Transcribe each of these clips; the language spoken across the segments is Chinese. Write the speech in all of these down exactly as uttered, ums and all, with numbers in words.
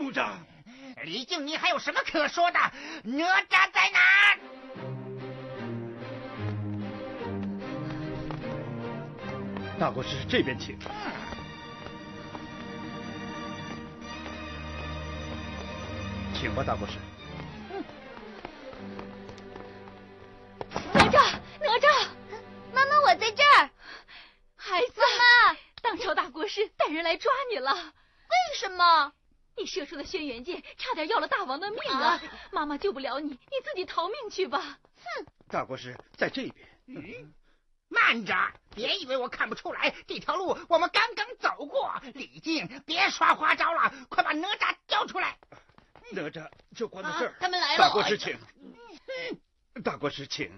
兄长， 李靖，你还有什么可说的？哪吒在哪？ 大国师这边请。请吧，大国师。 哪吒，哪吒， 妈妈，我在这儿。 孩子， 妈妈， 当朝大国师带人来抓你了。 为什么？ 你射出的轩辕剑差点要了大王的命啊！啊妈妈救不了你，你自己逃命去吧。 哼！ 大国师在这边。 嗯，慢着，别以为我看不出来，这条路我们刚刚走过。李靖，别耍花招了，快把哪吒交出来。 哪吒就关到这儿、啊。 他们来了。 大国师请。大国师请。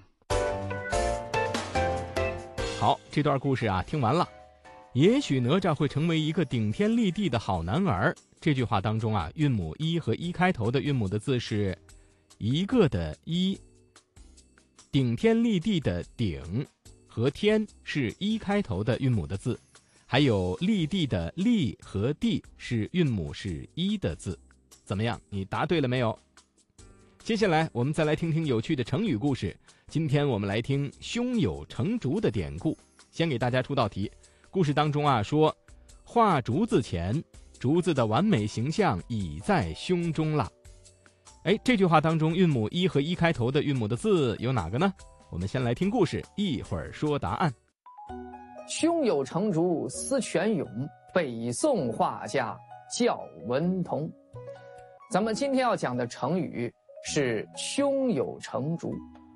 好，这段故事啊听完了。也许哪吒会成为一个顶天立地的好男儿。这句话当中啊，韵母一和一开头的韵母的字是一个的一，顶天立地的顶和天是一开头的韵母的字，还有立地的立和地是韵母是一的字。怎么样，你答对了没有？接下来我们再来听听有趣的成语故事。今天我们来听胸有成竹的典故。先给大家出道题，故事当中啊说，画竹子前，竹子的完美形象已在胸中了。哎，这句话当中韵母一和一开头的韵母的字有哪个呢？我们先来听故事，一会儿说答案。 胸有成竹思泉涌，北宋画家叫文同。咱们今天要讲的成语是胸有成竹。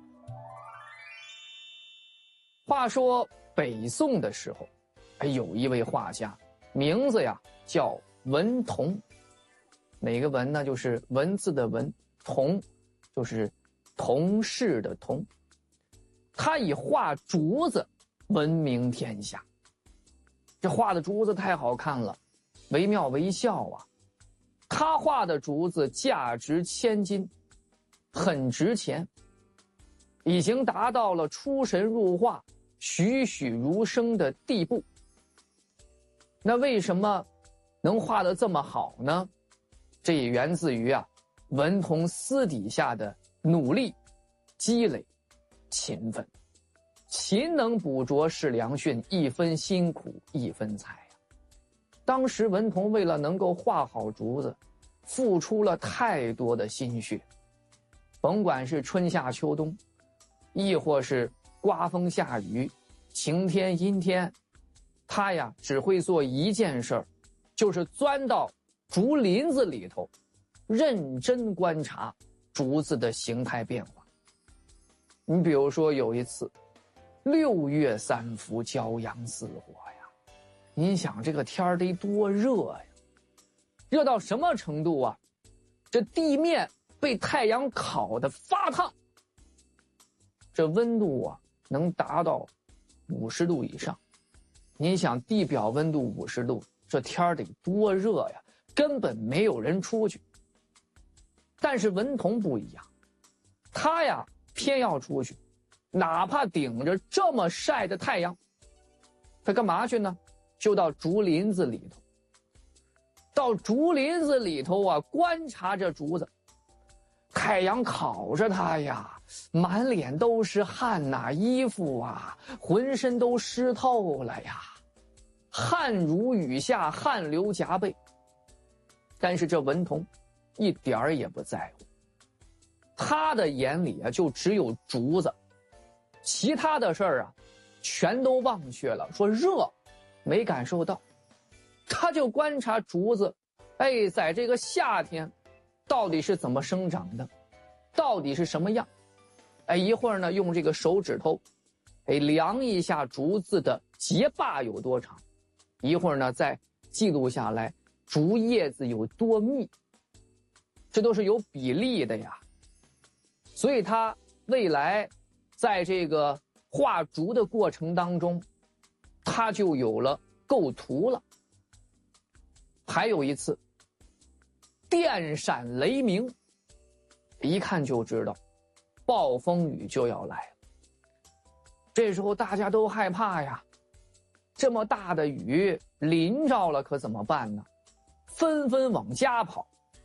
话说北宋的时候，有一位画家，名字呀叫文同。哪个文呢？就是文字的文，同就是同事的同。他以画竹子闻名天下。这画的竹子太好看了，惟妙惟肖啊。他画的竹子价值千金，很值钱，已经达到了出神入化、栩栩如生的地步。那为什么能画得这么好呢？这也源自于啊文同私底下的努力、积累、勤奋。勤能补拙是良训，一分辛苦一分财啊。当时文同为了能够画好竹子，付出了太多的心血，甭管是春夏秋冬，亦或是刮风下雨、晴天阴天，他呀只会做一件事儿，就是钻到竹林子里头，认真观察竹子的形态变化。你比如说有一次，六月三伏，骄阳似火呀，您想这个天儿得多热呀，热到什么程度啊？这地面被太阳烤得发烫，这温度啊能达到五十度以上。您想地表温度五十度，这天儿得多热呀，根本没有人出去。但是文同不一样，他呀偏要出去，哪怕顶着这么晒的太阳，他干嘛去呢？就到竹林子里头。到竹林子里头啊，观察着竹子，太阳烤着他呀，满脸都是汗呐、啊，衣服啊，浑身都湿透了呀，汗如雨下，汗流浃背。但是这文同一点儿也不在乎，他的眼里啊就只有竹子，其他的事儿啊全都忘却了，说热没感受到。他就观察竹子，哎，在这个夏天到底是怎么生长的，到底是什么样。哎，一会儿呢用这个手指头哎量一下竹子的节把有多长，一会儿呢再记录下来竹叶子有多密，这都是有比例的呀。所以他未来在这个画竹的过程当中，他就有了构图了。还有一次，电闪雷鸣，一看就知道暴风雨就要来了。这时候大家都害怕呀，这么大的雨淋着了可怎么办呢？纷纷往家跑。